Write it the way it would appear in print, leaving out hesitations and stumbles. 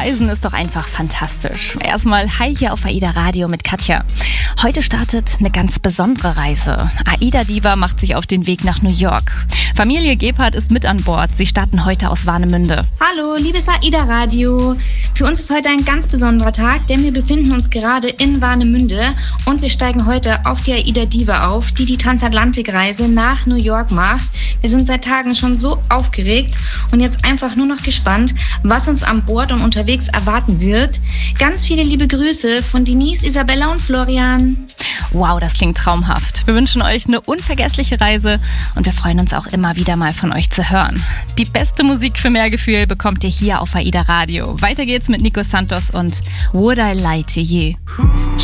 Reisen ist doch einfach fantastisch. Erstmal hi hier auf AIDA Radio mit Katja. Heute startet eine ganz besondere Reise. AIDA Diva macht sich auf den Weg nach New York. Familie Gebhardt ist mit an Bord. Sie starten heute aus Warnemünde. Hallo, liebes AIDA Radio. Für uns ist heute ein ganz besonderer Tag, denn wir befinden uns gerade in Warnemünde und wir steigen heute auf die AIDA Diva auf, die Transatlantikreise nach New York macht. Wir sind seit Tagen schon so aufgeregt und jetzt einfach nur noch gespannt, was uns an Bord und unterwegs erwarten wird. Ganz viele liebe Grüße von Denise, Isabella und Florian. Wow, das klingt traumhaft. Wir wünschen euch eine unvergessliche Reise und wir freuen uns auch immer wieder mal von euch zu hören. Die beste Musik für mehr Gefühl bekommt ihr hier auf AIDA Radio. Weiter geht's mit Nico Santos und Would I Lie to You.